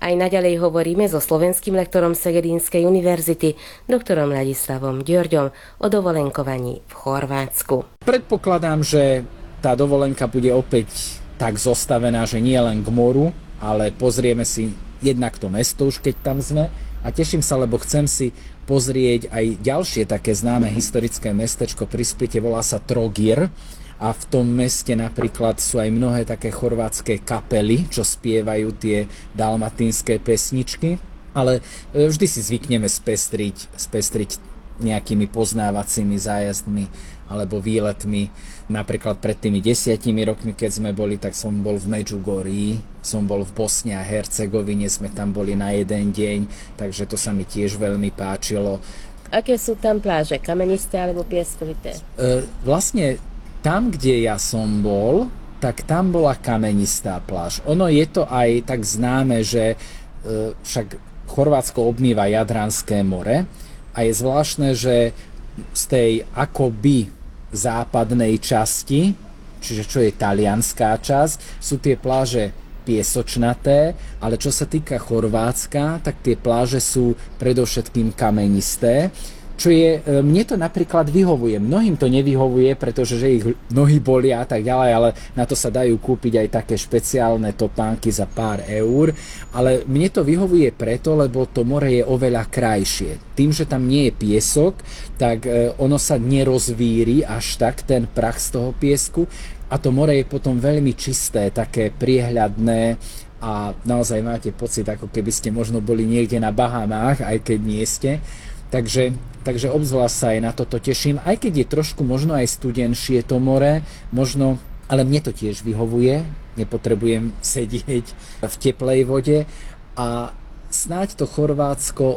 Aj naďalej hovoríme so slovenským lektorom Segedínskej univerzity, doktorom Ladislavom Ďorďom, o dovolenkovaní v Chorvátsku. Predpokladám, že tá dovolenka bude opäť tak zostavená, že nie len k moru, ale pozrieme si jednak to mesto už keď tam sme a teším sa, lebo chcem si pozrieť aj ďalšie také známe historické mestečko pri Splite, volá sa Trogir. A v tom meste napríklad sú aj mnohé také chorvátske kapely, čo spievajú tie dalmatínske pesničky, ale vždy si zvykneme spestriť nejakými poznávacími zájazdmi alebo výletmi. Napríklad pred tými 10 rokmi, keď sme boli, tak som bol v Medžugorí, som bol v Bosne a Hercegovine, sme tam boli na jeden deň, takže to sa mi tiež veľmi páčilo. Aké sú tam pláže, kamenisté alebo pieskovité? Vlastne tam, kde ja som bol, tak tam bola kamenistá pláž. Ono je to aj tak známe, že však Chorvátsko obmýva Jadranské more a je zvláštne, že z tej akoby západnej časti, čiže čo je talianská časť, sú tie pláže piesočnaté, ale čo sa týka Chorvátska, tak tie pláže sú predovšetkým kamenisté. Čo je, mne to napríklad vyhovuje. Mnohým to nevyhovuje, pretože že ich nohy bolia a tak ďalej, ale na to sa dajú kúpiť aj také špeciálne topánky za pár eur. Ale mne to vyhovuje preto, lebo to more je oveľa krajšie. Tým, že tam nie je piesok, tak ono sa nerozvíri až tak, ten prach z toho piesku. A to more je potom veľmi čisté, také priehľadné a naozaj máte pocit, ako keby ste možno boli niekde na Bahamách, aj keď nie ste. Takže obzvlášť sa aj na toto teším, aj keď je trošku možno aj studenšie to more, možno, ale mne to tiež vyhovuje, nepotrebujem sedieť v teplej vode a snáď to Chorvátsko,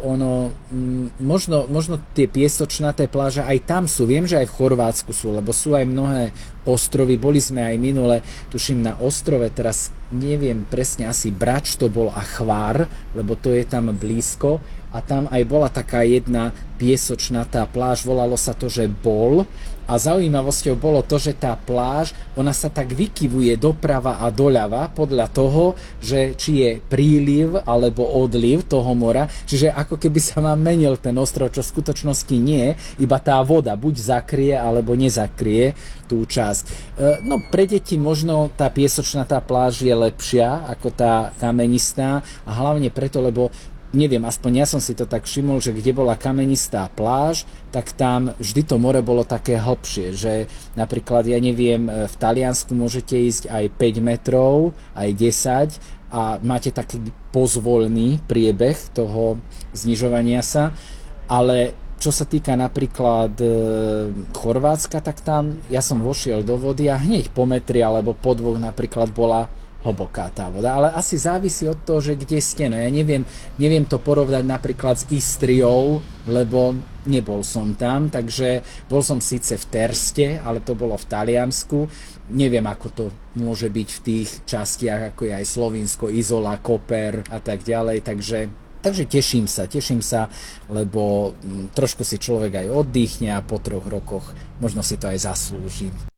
možno tie piesočnaté pláže aj tam sú, viem, že aj v Chorvátsku sú, lebo sú aj mnohé ostrovy, boli sme aj minule, tuším na ostrove, teraz neviem presne, asi Brač to bol a Chvár, lebo to je tam blízko a tam aj bola taká jedna piesočnatá pláž, volalo sa to, že Bol. A zaujímavosťou bolo to, že tá pláž, ona sa tak vykyvuje doprava a doľava podľa toho, že či je príliv alebo odliv toho mora. Čiže ako keby sa vám menil ten ostrov, čo v skutočnosti nie, iba tá voda buď zakrie alebo nezakrie tú časť. No pre deti možno tá piesočnatá pláž je lepšia ako tá kamenistá a hlavne preto, lebo neviem, aspoň ja som si to tak všimol, že kde bola kamenistá pláž, tak tam vždy to more bolo také hlbšie, že napríklad, ja neviem, v Taliansku môžete ísť aj 5 metrov, aj 10 a máte taký pozvoľný priebeh toho znižovania sa, ale čo sa týka napríklad Chorvátska, tak tam ja som vošiel do vody a hneď po metri alebo po dvoch napríklad bola hlboká tá voda, ale asi závisí od toho, že kde ste. No ja neviem to porovnať napríklad s Istriou, lebo nebol som tam, takže bol som síce v Terste, ale to bolo v Taliansku. Neviem, ako to môže byť v tých častiach, ako je aj Slovinsko, Izola, Koper a tak ďalej, takže teším sa, lebo trošku si človek aj oddychne a po 3 rokoch možno si to aj zaslúži.